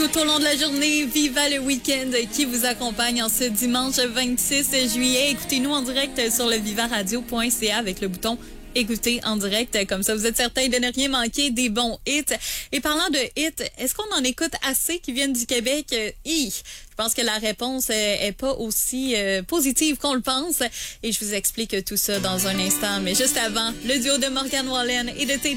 tout au long de la journée. Viva le week-end qui vous accompagne en ce dimanche 26 juillet. Écoutez-nous en direct sur le vivaradio.ca avec le bouton écouter en direct. Comme ça, vous êtes certain de ne rien manquer des bons hits. Et parlant de hits, est-ce qu'on en écoute assez qui viennent du Québec? Je pense que la réponse est pas aussi positive qu'on le pense. Et je vous explique tout ça dans un instant. Mais juste avant, le duo de Morgan Wallen et de Tate